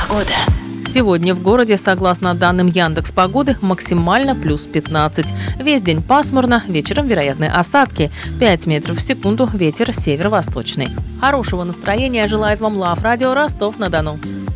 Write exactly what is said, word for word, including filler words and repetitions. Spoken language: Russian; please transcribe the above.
Погода. Сегодня в городе, согласно данным Яндекс.Погоды, максимально плюс пятнадцать. Весь день пасмурно, вечером вероятны осадки. пять метров в секунду, ветер северо-восточный. Хорошего настроения желает вам Лав Радио Ростов-на-Дону.